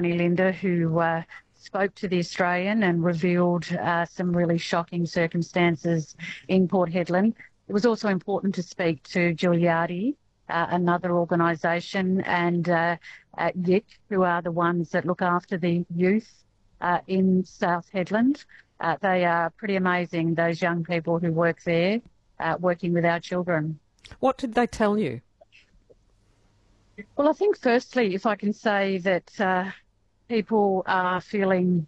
Annie Linda, who spoke to The Australian and revealed some really shocking circumstances in Port Hedland. It was also important to speak to Giuliardi, another organisation, and YIC, who are the ones that look after the youth in South Hedland. They are pretty amazing, those young people who work there, working with our children. What did they tell you? Well, I think firstly, if I can say that people are feeling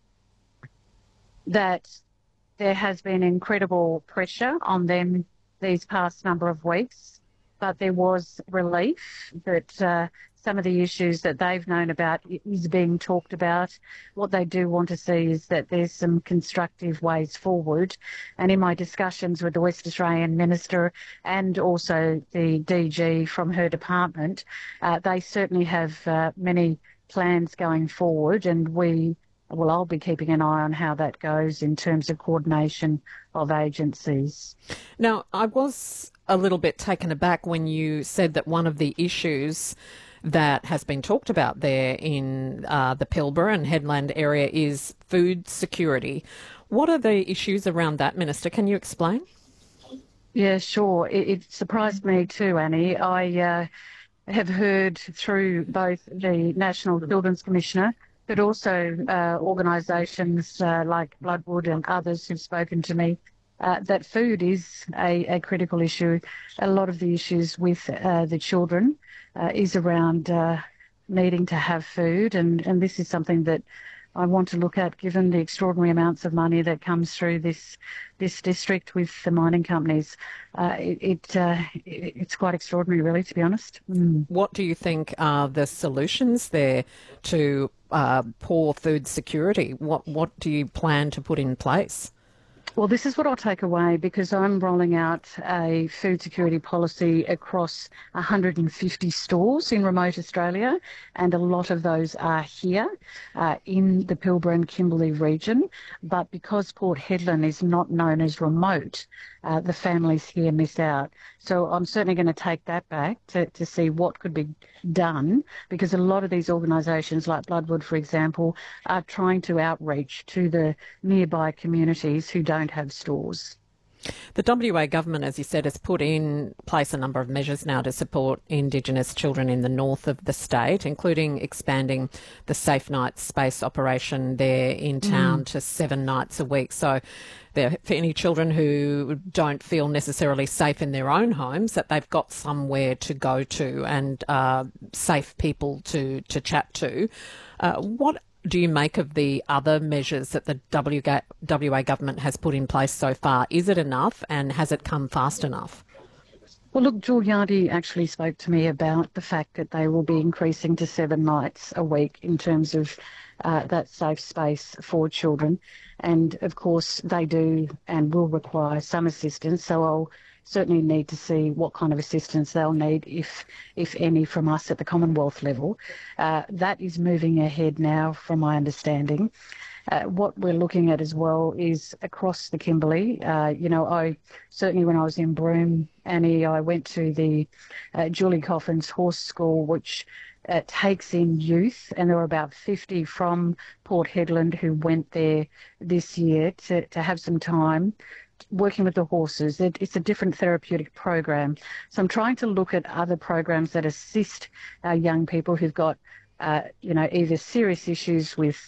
that there has been incredible pressure on them these past number of weeks, but there was relief that some of the issues that they've known about is being talked about. What they do want to see is that there's some constructive ways forward. And in my discussions with the West Australian Minister and also the DG from her department, they certainly have many plans going forward, and I'll be keeping an eye on how that goes in terms of coordination of agencies. Now, I was a little bit taken aback when you said that one of the issues that has been talked about there in the Pilbara and Hedland area is food security. What are the issues around that, Minister? Can you explain? Yeah, sure. It surprised me too, Annie. I have heard through both the National Children's Commissioner, but also organisations like Bloodwood and others who've spoken to me, that food is a critical issue. A lot of the issues with the children is around needing to have food, and this is something that I want to look at, given the extraordinary amounts of money that comes through this district with the mining companies. It's quite extraordinary, really, to be honest. What do you think are the solutions there to poor food security? What do you plan to put in place? Well, this is what I'll take away, because I'm rolling out a food security policy across 150 stores in remote Australia, and a lot of those are here in the Pilbara and Kimberley region. But because Port Hedland is not known as remote, the families here miss out. So I'm certainly going to take that back to see what could be done, because a lot of these organisations like Bloodwood, for example, are trying to outreach to the nearby communities who don't have stores. The WA government, as you said, has put in place a number of measures now to support Indigenous children in the north of the state, including expanding the Safe Nights space operation there in town to 7 nights a week. So for any children who don't feel necessarily safe in their own homes, that they've got somewhere to go to and safe people to chat to. What do you make of the other measures that the WA government has put in place so far? Is it enough, and has it come fast enough? Well, look, Giuliardi actually spoke to me about the fact that they will be increasing to 7 nights a week in terms of that safe space for children. And, of course, they do and will require some assistance, so I'll certainly need to see what kind of assistance they'll need, if any, from us at the Commonwealth level. That is moving ahead now, from my understanding. What we're looking at as well is across the Kimberley. I certainly, when I was in Broome, Annie, I went to the Julie Coffin's Horse School, which takes in youth, and there were about 50 from Port Hedland who went there this year to have some time working with the horses. It's a different therapeutic program. So I'm trying to look at other programs that assist our young people who've got, either serious issues with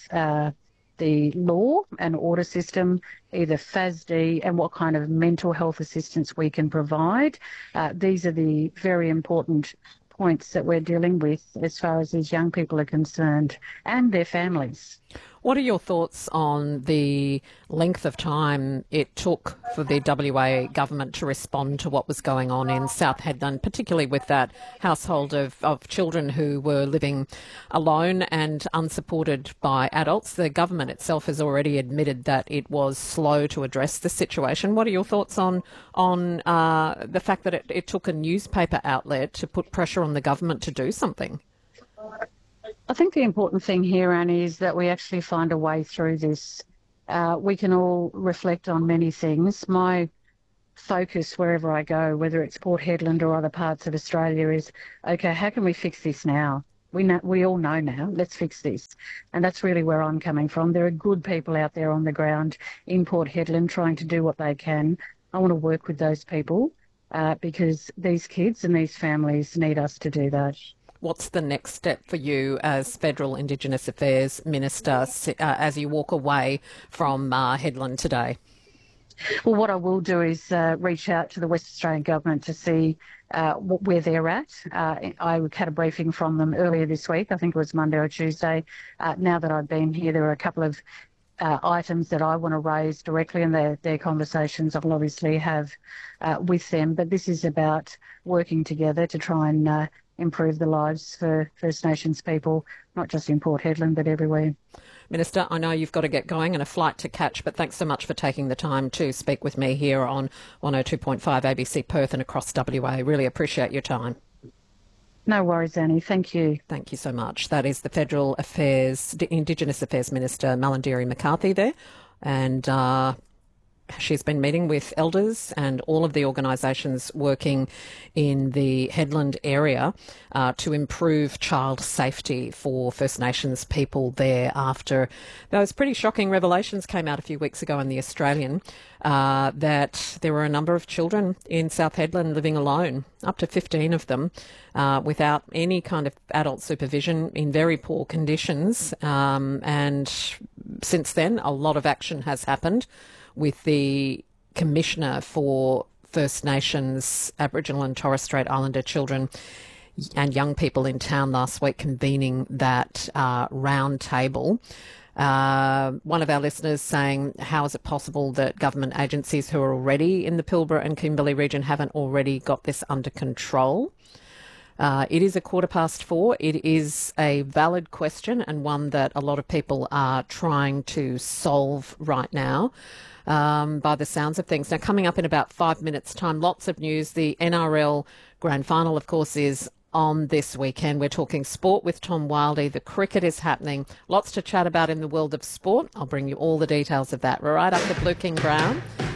the law and order system, either FASD, and what kind of mental health assistance we can provide. These are the very important points that we're dealing with as far as these young people are concerned, and their families. What are your thoughts on the length of time it took for the WA government to respond to what was going on in South Hedland, particularly with that household of children who were living alone and unsupported by adults? The government itself has already admitted that it was slow to address the situation. What are your thoughts on the fact that it took a newspaper outlet to put pressure on the government to do something? I think the important thing here, Annie, is that we actually find a way through this. We can all reflect on many things. My focus wherever I go, whether it's Port Hedland or other parts of Australia, is, okay, how can we fix this now? we all know now, let's fix this. And that's really where I'm coming from. There are good people out there on the ground in Port Hedland trying to do what they can. I want to work with those people because these kids and these families need us to do that. What's the next step for you as Federal Indigenous Affairs Minister as you walk away from Hedland today? Well, what I will do is reach out to the West Australian Government to see where they're at. I had a briefing from them earlier this week. I think it was Monday or Tuesday. Now that I've been here, there are a couple of items that I want to raise directly, and their conversations I'll obviously have with them. But this is about working together to try and improve the lives for First Nations people, not just in Port Hedland, but everywhere. Minister, I know you've got to get going and a flight to catch, but thanks so much for taking the time to speak with me here on 102.5 ABC Perth and across WA. Really appreciate your time. No worries, Annie. Thank you. Thank you so much. That is the Federal Indigenous Affairs Minister, Malarndirri McCarthy there. And she's been meeting with elders and all of the organisations working in the Hedland area to improve child safety for First Nations people there after those pretty shocking revelations came out a few weeks ago in The Australian that there were a number of children in South Hedland living alone, up to 15 of them, without any kind of adult supervision in very poor conditions. And since then, a lot of action has happened, with the Commissioner for First Nations, Aboriginal and Torres Strait Islander children and young people in town last week convening that round table. One of our listeners saying, how is it possible that government agencies who are already in the Pilbara and Kimberley region haven't already got this under control? It is 4:15. It is a valid question and one that a lot of people are trying to solve right now. By the sounds of things. Now, coming up in about 5 minutes' time, lots of news. The NRL Grand Final, of course, is on this weekend. We're talking sport with Tom Wildey. The cricket is happening. Lots to chat about in the world of sport. I'll bring you all the details of that right after Blue King Brown.